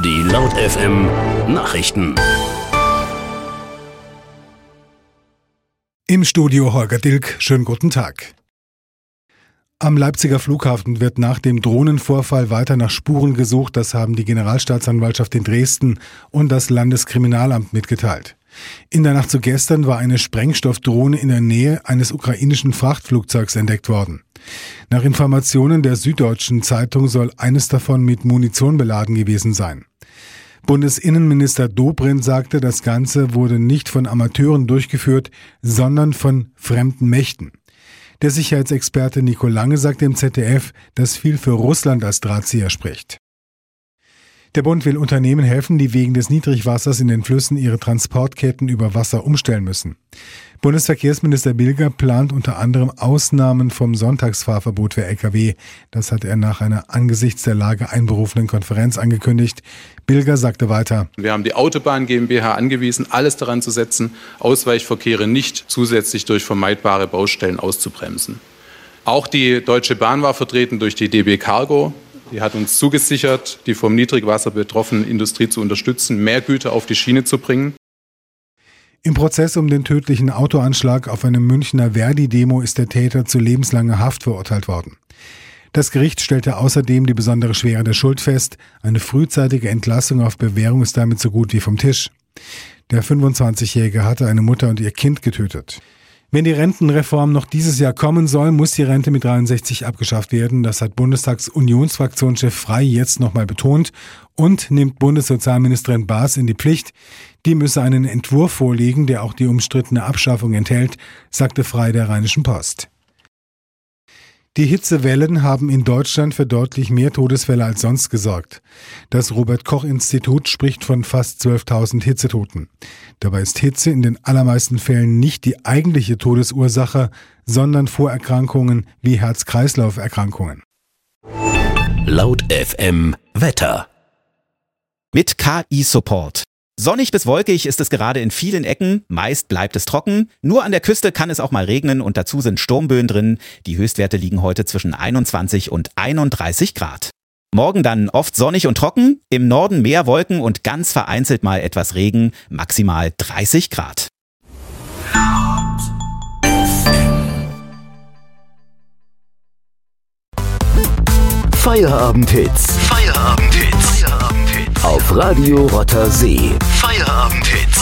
Die Laut FM Nachrichten. Im Studio Holger Dilk, schönen guten Tag. Am Leipziger Flughafen wird nach dem Drohnenvorfall weiter nach Spuren gesucht, das haben die Generalstaatsanwaltschaft in Dresden und das Landeskriminalamt mitgeteilt. In der Nacht zu gestern war eine Sprengstoffdrohne in der Nähe eines ukrainischen Frachtflugzeugs entdeckt worden. Nach Informationen der Süddeutschen Zeitung soll eines davon mit Munition beladen gewesen sein. Bundesinnenminister Dobrindt sagte, das Ganze wurde nicht von Amateuren durchgeführt, sondern von fremden Mächten. Der Sicherheitsexperte Nico Lange sagte im ZDF, dass viel für Russland als Drahtzieher spricht. Der Bund will Unternehmen helfen, die wegen des Niedrigwassers in den Flüssen ihre Transportketten über Wasser umstellen müssen. Bundesverkehrsminister Bilger plant unter anderem Ausnahmen vom Sonntagsfahrverbot für Lkw. Das hat er nach einer angesichts der Lage einberufenen Konferenz angekündigt. Bilger sagte weiter: Wir haben die Autobahn GmbH angewiesen, alles daran zu setzen, Ausweichverkehre nicht zusätzlich durch vermeidbare Baustellen auszubremsen. Auch die Deutsche Bahn war vertreten durch die DB Cargo. Die hat uns zugesichert, die vom Niedrigwasser betroffene Industrie zu unterstützen, mehr Güter auf die Schiene zu bringen. Im Prozess um den tödlichen Autoanschlag auf eine Münchner Verdi-Demo ist der Täter zu lebenslanger Haft verurteilt worden. Das Gericht stellte außerdem die besondere Schwere der Schuld fest. Eine frühzeitige Entlassung auf Bewährung ist damit so gut wie vom Tisch. Der 25-Jährige hatte eine Mutter und ihr Kind getötet. Wenn die Rentenreform noch dieses Jahr kommen soll, muss die Rente mit 63 abgeschafft werden. Das hat Bundestags-Unionsfraktionschef Frey jetzt nochmal betont und nimmt Bundessozialministerin Baas in die Pflicht. Die müsse einen Entwurf vorlegen, der auch die umstrittene Abschaffung enthält, sagte Frey der Rheinischen Post. Die Hitzewellen haben in Deutschland für deutlich mehr Todesfälle als sonst gesorgt. Das Robert-Koch-Institut spricht von fast 12.000 Hitzetoten. Dabei ist Hitze in den allermeisten Fällen nicht die eigentliche Todesursache, sondern Vorerkrankungen wie Herz-Kreislauf-Erkrankungen. Laut FM Wetter. Mit KI-Support. Sonnig bis wolkig ist es gerade in vielen Ecken, meist bleibt es trocken. Nur an der Küste kann es auch mal regnen und dazu sind Sturmböen drin. Die Höchstwerte liegen heute zwischen 21 und 31 Grad. Morgen dann oft sonnig und trocken, im Norden mehr Wolken und ganz vereinzelt mal etwas Regen, maximal 30 Grad. Feierabend-Hits. Feierabend-Hits. Auf Radio Rotter See. Feierabend-Hits.